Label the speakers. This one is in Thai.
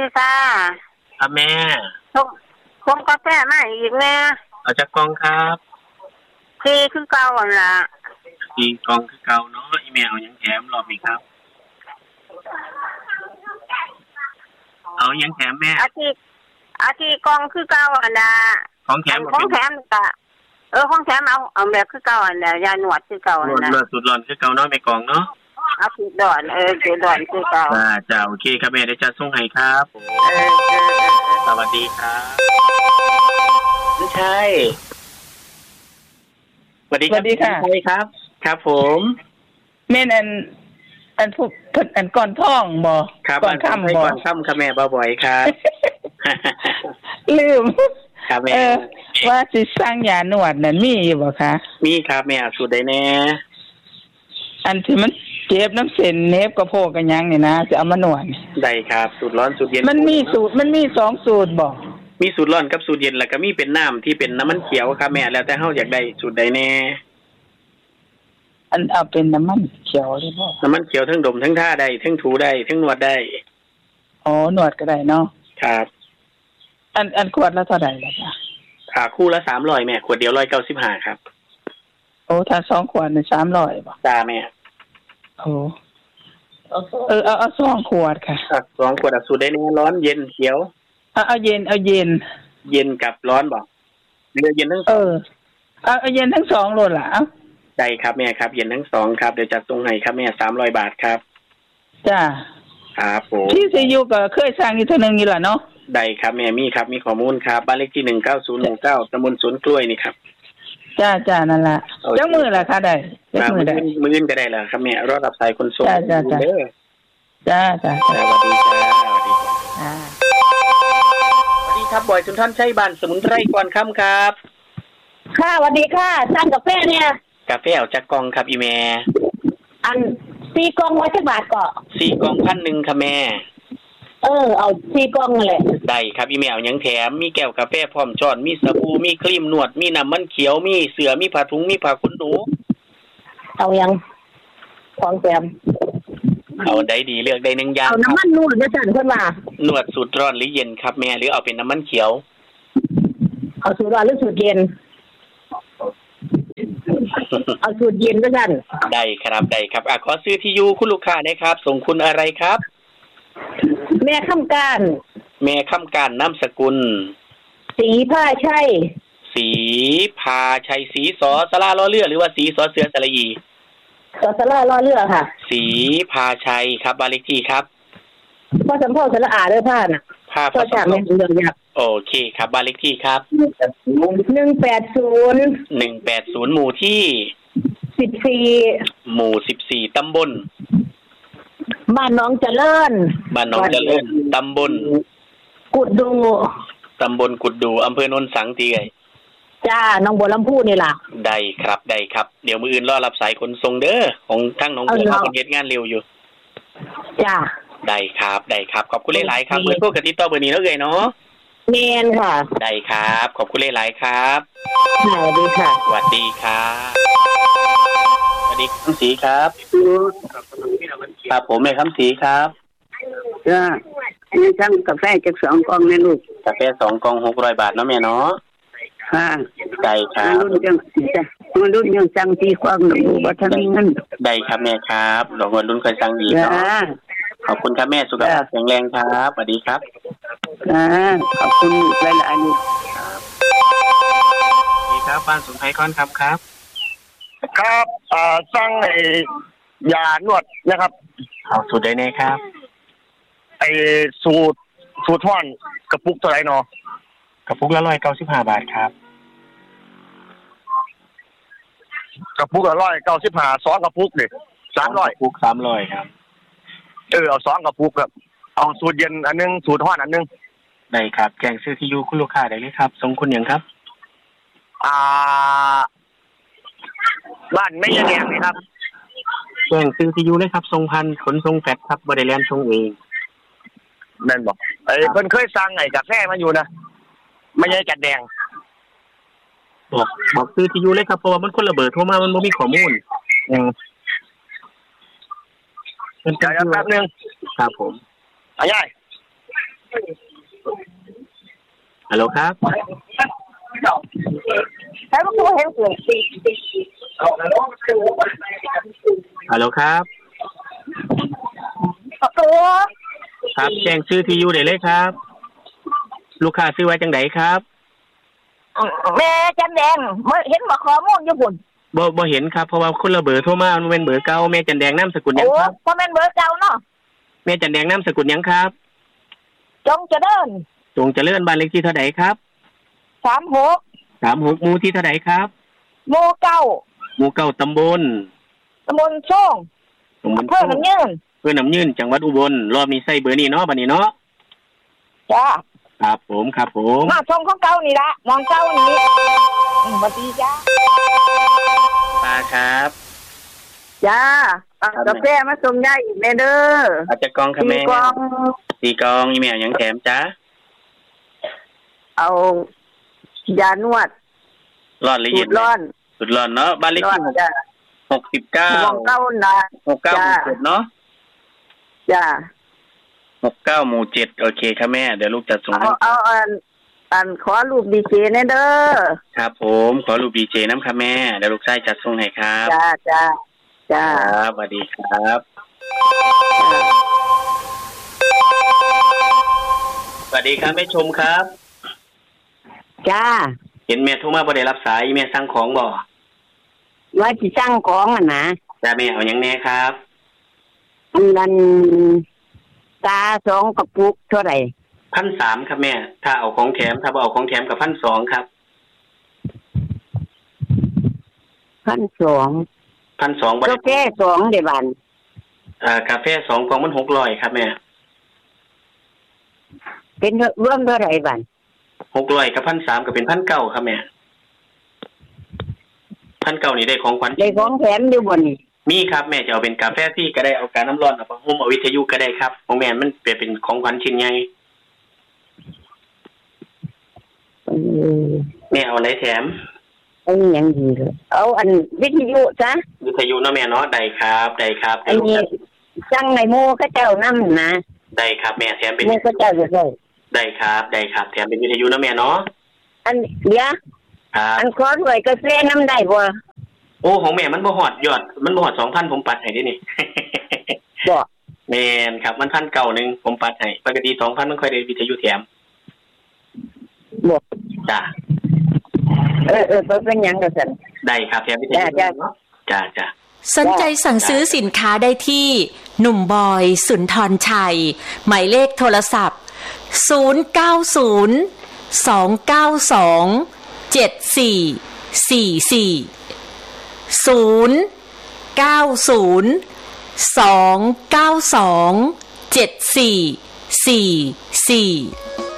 Speaker 1: ค่ะ
Speaker 2: ครับแม่
Speaker 1: ส่งกาแฟมาอีกแม่
Speaker 2: เอาจากกองครับ
Speaker 1: คือเก่าอ่ะล่ะ
Speaker 2: ที่กองคือเก่าเนาะอีเมลยังแถมรอบอีกครับเอายังแถมแม่
Speaker 1: อาทิกองคือเก่าอ่ะล่ะ
Speaker 2: ของแถม
Speaker 1: ก็ของแถมเอาแบบคือเก่าอ่ะล่ะยาหนวดคือเก่าอ่ะนะ
Speaker 2: สุดร้อนคือเก่าเนาะแม่กองเนาะ
Speaker 1: เอาสุดดอนสุดดอนคือเก่า
Speaker 2: จ้าโอเคครับแม่เดี๋ยวจะส่งให้ครับสวัสดีครับไม่ใช่สวัสดีค่ะใช่ครับครับผม
Speaker 3: แม่นอันผู้อันก่อนท่องบ่
Speaker 2: ก่อนค่ำบ่ก่อนค่ำค่ะแม่บ่อยครับ
Speaker 3: ลืม
Speaker 2: ครับแม่
Speaker 3: ว่าสิสร้างยาหนวดนั่นมีอยู่บ่คะ
Speaker 2: มีครับแม่สูตรใดแน่
Speaker 3: อันที่มันเจ็บน้ำเส้นเนบกระโพกกันยังนี่นะจะเอามาหนวด
Speaker 2: ได้ครับสูตรร้อนสูตรเย็น
Speaker 3: มันมี2สูตรบ่
Speaker 2: มีสูตรร้อนกับสูตรเย็นแล้วก็มีเป็นน้ำที่เป็นน้ำมันเขียวครับแม่แล้วแต่เฮาอยากได้สูตรใดแน่
Speaker 3: อันเอาเป็นน้ำมันเขียวได้บ่
Speaker 2: น้ำมันเขียวทั้งดมทั้งท่าได้ทั้งถูได้ทั้งนวดได้
Speaker 3: อ๋อหนวดก็ได้เนาะ
Speaker 2: ครับ
Speaker 3: อันขวดละเท่าใดล่ะจ๊ะ
Speaker 2: คู่ละ300แม่ขวดเดียว195ครับ
Speaker 3: โอ้ถ้า2ขวดนี่300บ่
Speaker 2: จ้าแม่
Speaker 3: โอ้เอา2ขวดค่ะ
Speaker 2: 2ขวดสูตรได้แน่ร้อนเย็นเขียว
Speaker 3: เอาเย็น
Speaker 2: เย็นกับร้อนบ่หรือเย็นทั้ง
Speaker 3: เอาเย็นทั้ง2โลดล่ะ
Speaker 2: ได้ครับแม่ครับเย็นทั้ง2ครับเดี๋ยวจัดส่งให้ครับแม่300บาทครับ
Speaker 3: จ้า
Speaker 2: ครับผม
Speaker 3: ที่สิอยู่ก็เคยสร้างอยู่เทื่อนึงนี่ล่ะเนาะ
Speaker 2: ได้ครับแม่มีครับมีข้อมูลครับบ้านเลขที่190หมู่9ตำบลสวนกล้วยนี่ครับ
Speaker 3: จ้านั่นล่ะจักมื้อล่ะค่ะได้
Speaker 2: จักมื้อได้มื้ออื่นก็ได้ล่ะครับแม่รอรับสายคนส่ง
Speaker 3: จ้า
Speaker 2: สวัสดีครับบอยสุนทรชัยบ้านสมุนไพรก่อนค่ำครับ
Speaker 1: ค่ะสวัสดีค่ะสั่งกาแฟเนี่ย
Speaker 2: กาแฟเอาจากกองครับอีแม่
Speaker 1: อัน4กล่อง100บาทก็
Speaker 2: 4กล่อง1,000ค่ะแม่
Speaker 1: เอา4กล่องนั่นแหละ
Speaker 2: ได้ครับอีแมวยังแถมมีแก้วกาแฟพร้อมช้อนมีสบู่มีครีมนวดมีน้ำมันเขียวมีเสือมีผ้าถุงมีผ้าขนหนู
Speaker 1: เอายังของแถม
Speaker 2: เอาได้ดีเลือกได้1อย่าง
Speaker 1: เอาน้ำมันนวดจะสั่นเพิ่นว่าน
Speaker 2: วดสูตรร้อนหรือเย็นครับแม่หรือเอาเป็นน้ำมันเขียว
Speaker 1: เอาสูตรร้อนหรือสูตรเย็นเอาสูตรเย็นก็สั่น
Speaker 2: ได้ครับขอซื้อที่อยู่คุณลูกค้าได้ครับส่งคุณอะไรครับ
Speaker 1: แม่คำการ
Speaker 2: นามสกุล
Speaker 1: สีพาชัย
Speaker 2: สีสอสระล้อเรือหรือว่าสีสอเสือสระอี
Speaker 1: สอสระล้อเรือค่ะ
Speaker 2: สีพาชัยครับบ้านเลขที่ครับ
Speaker 1: พ่อสำพ่อสระอาเด้อพ่าน่ะ
Speaker 2: พ่อจำแม่นเรื่องยากโอเคครับบ้านเลขที่ครับ180หมู่ที่
Speaker 1: 14
Speaker 2: หมู่14ตำบล
Speaker 1: บ้านหนองเจริญ
Speaker 2: ตำบล
Speaker 1: กุดดู
Speaker 2: อำเภอโนนสังตีไง
Speaker 1: จ้าน้องบัวลำพูนี่ล่ะ
Speaker 2: ได้ครับเดี๋ยวมื้ออื่นรอรับสายขนส่งเด้อของทางน้องบัวเขาเฮ็ดงานเร็วอยู่
Speaker 1: จ้า
Speaker 2: ได้ครับขอบคุณหลายๆครับเบอร์โทรกติดต่อเบอร์นี้แล้วเนาะ
Speaker 1: แม่นค่ะ
Speaker 2: ได้ครับขอบคุณหลายๆครับ
Speaker 1: สวัสดีค่ะ
Speaker 2: สวัสดีครับสวัสดีคำศรีครับครับผมแม่คำศรีครับ
Speaker 1: จ้าสั่งกาแฟจาก2กล่องแม่ลูก
Speaker 2: กาแฟ2กล่อง600บาทเนาะแม่เนาะ
Speaker 1: ค่ะ
Speaker 2: ได้ครับ
Speaker 1: รุ่นยังสั่ง4กล่องหนูบ่ทันมีเงิน
Speaker 2: ได้ครับแม่ครับดอกเงินรุ่นเคยสั่งดีเนาะขอบคุณครับแม่สุขภาพแข็งแรงครับสวัสดีครับ
Speaker 1: ขอบคุณหลายๆนี่
Speaker 2: ครับบ้านสุนไพรค่อนครับ
Speaker 4: ครับสั่งยานวดนะครับ
Speaker 2: เอาสูตรได้แน่ครับ
Speaker 4: สูตรท่อนกระปุกเท่าไหร่เนาะ
Speaker 2: กระปุกละ195บาทครับ
Speaker 4: กระปุกละ195 2กระปุกดิ300
Speaker 2: กระปุก300ครับ
Speaker 4: เอา2กระปุกครับเอาสูตรเย็นอันนึงสูตรท่อนอันนึง
Speaker 2: ได้ครับแจ้งชื่อที่อยู่คุณลูกค้าได้เลยครับส่งคุณหยังครับ
Speaker 4: บ้านไม่ยะแดงนี่ครับ
Speaker 2: แจ้งชื่อที่อยู่เลยครับส่งพันขนส่งแฟกซ์ครับบ่ได้แล่นส่งเอง
Speaker 4: แม่นบ่เพิ่นเคยสั่งกาแฟมาอยู่นะไม่ใช่จัดแดง
Speaker 2: บอกชื่อที่อยู่เลยครับเพราะว่ามันคนละเบอร์โทรมามันบ่มีข้อมูล
Speaker 4: เดี๋ยวแป๊บนึง
Speaker 2: ครับผม
Speaker 4: ยาย
Speaker 2: ฮัลโหลครับ
Speaker 1: แล้วก็เห็นเกิด
Speaker 2: ฮัลโหลครับครับแจ้งชื่อที่อยู่ได้เลยครับลูกค้าซื้อไว้จังไดครับ
Speaker 1: แม่จันแดงเห็นบ่ข้อมูลอยู่พุ่น
Speaker 2: บ่เห็นครับเพราะว่าคนละเบอร์โทรมามันเป็นเบอร์เก่าแม่จันแดงนามสกุลหยังครับ
Speaker 1: บ่แม่นเบอร์เก่าเนาะ
Speaker 2: แม่จันแดงนามสกุลหยังครับ
Speaker 1: จงเจริญ
Speaker 2: บ้านเลขที่เท่าใดครับ36หมู่ที่เท่าใดครับ
Speaker 1: หมู่9ต
Speaker 2: ำบล
Speaker 1: ช่องอำเภอน้ำยืน
Speaker 2: จังหวัดอุบลรอบนี้ใส่เบอร์นี้เนาะบัดนี้เนาะ
Speaker 1: จ้า
Speaker 2: ครับผม
Speaker 1: มาชมของเก่านี่ละมองเก่านี่สวัสดีจ้า
Speaker 2: ป้าครับ
Speaker 1: จ้ากาแฟมาส่งยายอีกแม่เด้อ
Speaker 2: อาจจะกองค่ะแม่4 กองอีเมลยังแถมจ้า
Speaker 1: เอายานวด
Speaker 2: ร้อนหรือเย็นสุดร้อนเนาะบ้านเลขที่69
Speaker 1: มองเก่านะ
Speaker 2: 69เนาะ
Speaker 1: จ้า
Speaker 2: 69หมู่7โอเคครับแม่เดี๋ยวลูกจะส่ง
Speaker 1: เอาขอรูปดีเจแน่เด้อ
Speaker 2: ครับผมขอรูปดีเจน้ำค่ะแม่เดี๋ยวลูกชายจัดส่งให้ครับ
Speaker 1: จ้า
Speaker 2: ครับสวัสดีครับสวัสดีครับแม่ชมครับ
Speaker 1: จ้า
Speaker 2: เห็นแม่โทรมาบ่ได้รับสายแม่สั่งของบ่
Speaker 1: ว่าสิสั่งของอ่ะนะ
Speaker 2: จ้าแม่เอาหยังแน่ครับ
Speaker 1: นั่นตา2กระปุกเท่าไหร่
Speaker 2: 1,300 ครับแม่ถ้าเอาของแถมถ้าบ่เอาของแถมก็ 1,200 ครับ
Speaker 1: 1,200 กาแฟ2ได้บาน
Speaker 2: กาแฟ2กล่องมัน600ครับแม่
Speaker 1: เป็นรวมเท่าไหร่บาน
Speaker 2: 600กับ 1,300 ก็เป็น 1,900 ครับแม่ 1,900 นี่ได้ของขวัญ
Speaker 1: ได้ของแถมอยู่บ่นี่
Speaker 2: มีครับแม่จะเอาเป็นกาแฟฟรีก็ได้เอาการน้ำร้อนเอาผ้าห่มเอาวิทยุก็ได้ครับของแม่มันเป็นของขวัญชิ้นใหญ่แม่เอาอะไรแถม
Speaker 1: เอาอย่างดีเลยเอาอันวิทยุจ้ะ
Speaker 2: วิทยุเนาะแม่เนาะได้ครับ
Speaker 1: อันนี้จังในโมก็เจ้านำนะ
Speaker 2: ได้ครับแม่แถมเป็น
Speaker 1: โมก็เจ้า
Speaker 2: ได้ครับแถมเป็นวิทยุเนาะแม่เนาะ
Speaker 1: อันเดี๋ยวอันขอด้วยกาแฟนำได้บ่
Speaker 2: โอ้ของแม่มันบ่ฮอดยอดมันบ่ฮอด 2,000 ผมปัดให้ดินี่
Speaker 1: บ่
Speaker 2: แม่นครับมัน1,900ผมปัดให้ปกติ 2,000 มันค่อยได้วิทยุแถม
Speaker 1: บ่
Speaker 2: จ้ะ
Speaker 1: เป็นหยังก็ซั่น
Speaker 2: ได้ครับแถมวิทยุเนาะจ้ะ
Speaker 5: สนใจสั่งซื้อสินค้าได้ที่หนุ่มบอยสุนทรชัยหมายเลขโทรศัพท์09029274409029274444